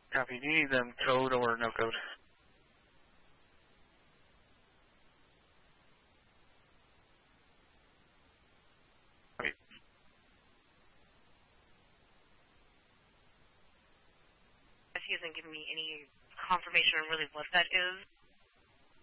Copy. Do you need them code or no code? Wait. He hasn't given me any confirmation on really what that is.